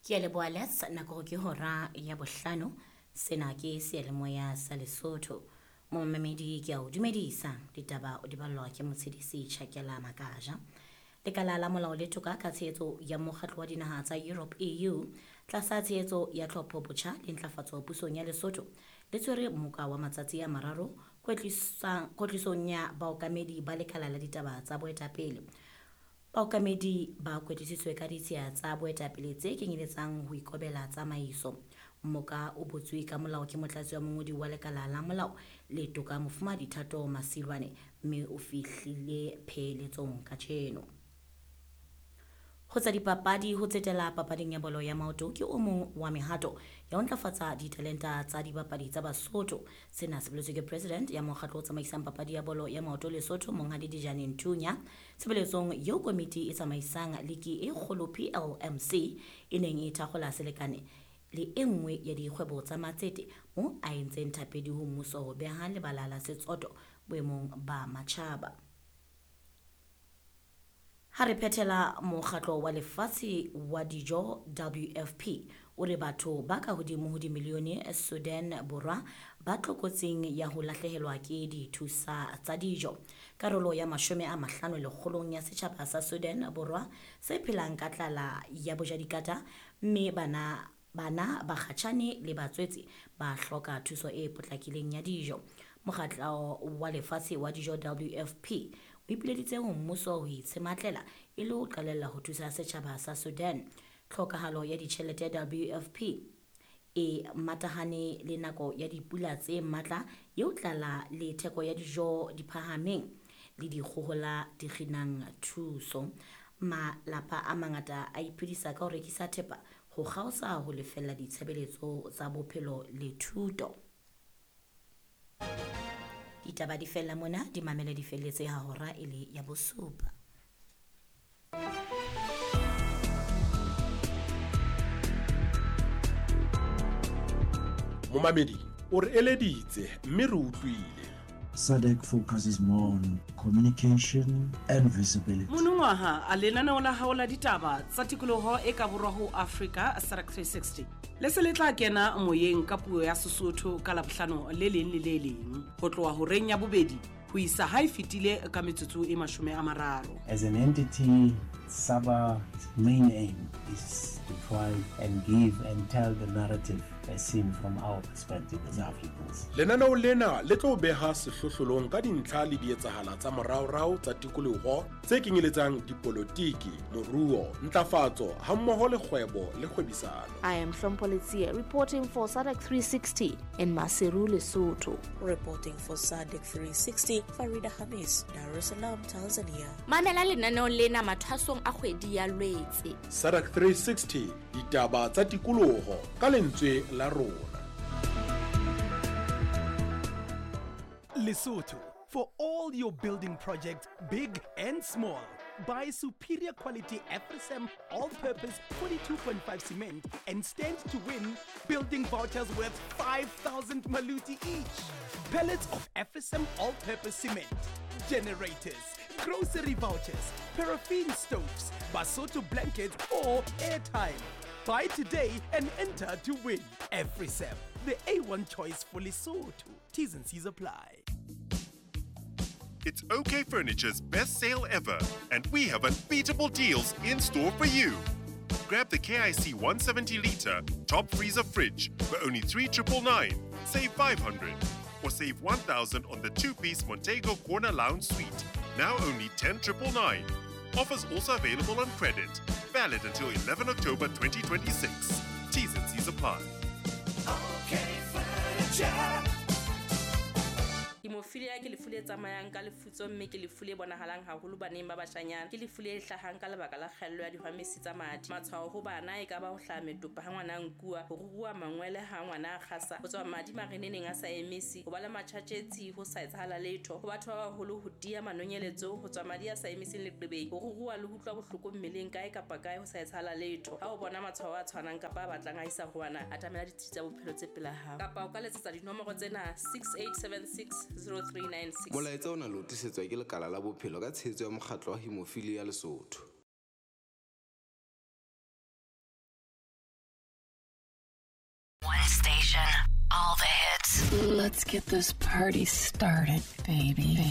Ke leboa letsa nako ke hora ya bohlano sena ke sealemoya sa Lesotho. Momamedi ke a o dumedisa ditaba o di ballwa ke motshedisi Tjhakela Makaja. Lekala la molao le toka ka tshehetso ya mokgatlo wa dinaha tsa Europe EU tlasa tshehetso ya tlhopho botjha le ntlafatso pusong ya Lesotho le tshwere moka wa matsatsi a mararo kwetlisong ya baokamedi ba lekala la ditaba tsa boetapele. Baokamedi ba kwetlisitswe ka ditshia tsa boetapele tse kenyeletsang ho ikobela tsamaiso. Moka o botswe ka molao ke motlatsi wa mongodi wa lekala la molao le toka Mofumahadi Thato Masilwane mme o fihlile pheletsong ka tjeno. Ho tsa dipapadi ho tsetela papading ya bolo ya maoto ke o mong wa mehato ya ho ntlafatsa ditalenta tsa dibapadi tsa Basotho. Sena se boletswe ke president ya mokgatlo o tsamaisang papadi ya bolo ya maoto Lesotho Monghadi Dijane Nthunya tshebeletsong eo komiti e tsamaisang ligi e kgolo PLMC e neng e thakgola selekane le e nngwe ya dikgwebo tsa matsete mo a entseng thapedi ho mmuso ho beha lebala la setsoto boemong ba matjhaba. Ha re phethela mokgatlo wa lefatshe wa dijo WFP o re batho ba ka hodimo ho dimilione Sudan Borwa ba tlokotsing ya ho lahlehelwa ke dithusa tsa dijo. Karolo ya 50% ya setjhaba sa Sudan Borwa se phelang ka tlala ya bojadikata mme bana ba kgatjhane le batswetsi ba hloka thuso e potlakileng ya dijo. Mokgatlo wa lefatshe wa dijo WFP o ipileditse ho mmuso ho itshematlela e le ho qalella ho thusa setjhaba sa Sudan. Tlhokahalo ya ditjhelete ya WFP e matahane le nako ya dipula tse matla eo tlala le theko ya dijo di phahameng le dikgohola di kginang thuso. Malapa a mangata a iphedisa ka ho rekisa thepa ho kgaosa ho lefella ditshebeletso tsa bophelo le thuto. Ditaba di fella mona di mamele di felletse ha hora e le ya bosupa. Momamedi o re eleditse mme re utlwile. SADC focuses more on communication and visibility. Monongwaha a lenaneo la hao la ditaba tsa tikoloho e ka borwa ho Africa SADC 360 le se le tla kena moyeng ka puo ya Sesotho ka Labohlano le leng le le leng ho tloha horeng ya bobedi ho isa ha e fetile ka metsotso e 30. As an entity, SABA's main aim is to try and give and tell the narrative as seen from our perspective as Africans. Lenaneo lena le tlo beha sehlohlolong ka dintlha le dietsahala tsa moraorao tsa tikoloho tse kenyeletsang dipolotiki, moruo, ntlafatso hammoho le kgwebo le kgwebisano. I am Hlompho Letsie reporting for SADC 360 in Maseru, Lesotho. Reporting for SADC 360, Farida Hamis, Dar es Salaam, Tanzania. Mamela lenaneo lena mathasong a kgwedi ya Lwetse. SADC 360 ditaba tsa tikoloho ka lentswe la rona. Lesotho, for all your building projects, big and small, buy superior quality FSM all-purpose 42.5 cement and stand to win building vouchers worth 5,000 maluti each. Pellets of FSM all-purpose cement, generators, grocery vouchers, paraffin stoves, Basotho blankets or airtime. Buy today and enter to win. FSM, the A1 choice for Lesotho. T's and C's apply. It's OK Furniture's best sale ever, and we have unbeatable deals in store for you. Grab the KIC 170-litre top freezer fridge for only 3,999, save 500, or save 1,000 on the two-piece Montego Corner Lounge Suite, now only 10,999. Offers also available on credit, valid until 11 October 2026. T's and C's apply. OK Furniture. Hemophilia ke lefu le tsamayang ka lefutso mme ke lefu le bonahalang haholo baneng ba bashanyana ke lefu le hlahang ka lebaka la kgaello ya dihwamesi tsa madi. Matshwao ho bana e ka ba ho hlaha metopa ha ngwana nkua, ho rurua mangwele ha ngwana a kgasa, ho tswa madi mareneneng a sa emisi, ho ba le matjhatjetsi ho sa etsahala letho, ho batho ba baholo ho dia manonyeletso, ho tswa madi a sa emising leqebeng, ho rurua le ho utlwa bohloko mmeleng kae kapa kae ho sa etsahala letho. Ha o bona matshwao a tshwanang kapa a batlang a isa ho wana, atamela ditsi tsa bophelo tse pela hao kapa o ka letsetsa dinomoro tsena 6876 0396. Molaetsa o na le utisetswa ke lekala la bophelo ka tshehetso ya mokgatlo wa Hemophilia Lesotho. station. All the hits. Let's get this party started, baby.